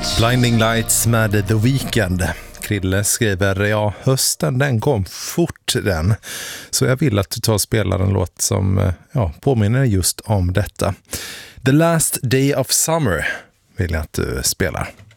Blinding Lights med The Weeknd. Krille skriver, ja, hösten den kom fort den. Så jag vill att du tar och spelar en låt som påminner just om detta. The Last Day of Summer vill jag att du spelar.